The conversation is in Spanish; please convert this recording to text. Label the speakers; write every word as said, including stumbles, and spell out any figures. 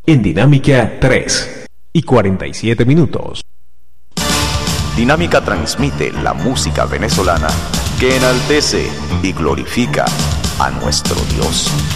Speaker 1: en Dinámica tres y cuarenta y siete minutos.
Speaker 2: Dinámica transmite la música venezolana que enaltece y glorifica a nuestro Dios.